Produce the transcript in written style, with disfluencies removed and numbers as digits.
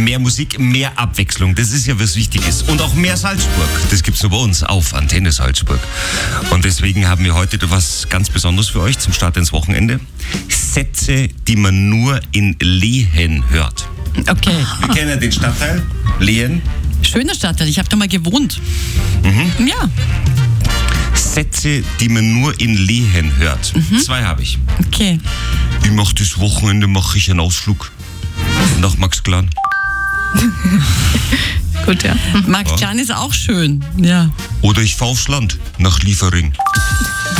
Mehr Musik, mehr Abwechslung, das ist ja was Wichtiges. Und auch mehr Salzburg, das gibt's nur bei uns auf Antenne Salzburg. Und deswegen haben wir heute was ganz Besonderes für euch zum Start ins Wochenende. Sätze, die man nur in Lehen hört. Okay. Wir kennen den Stadtteil Lehen. Schöner Stadtteil, ich habe da mal gewohnt. Ja. Sätze, die man nur in Lehen hört. 2 habe ich. Okay. Ich mache das Wochenende, einen Ausflug nach Maxglan. Gut, ja. Max Klein ist auch schön. Ja. Oder ich fahre aufs Land, nach Liefering.